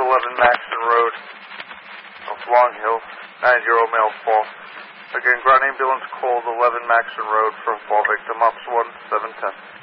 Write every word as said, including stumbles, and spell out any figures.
eleven Maxon Road, of Long Hill, nine-year-old male fall. Again, ground ambulance called eleven Maxon Road from fall victim, ops one seven ten.